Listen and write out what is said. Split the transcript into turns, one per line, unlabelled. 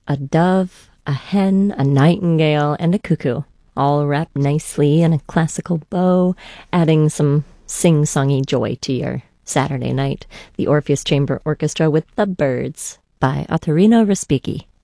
a dove, a hen, a nightingale, and a cuckoo, all wrapped nicely in a classical bow, adding some sing-songy joy to your Saturday night. The Orpheus Chamber Orchestra with The Birds by Ottorino Respighi.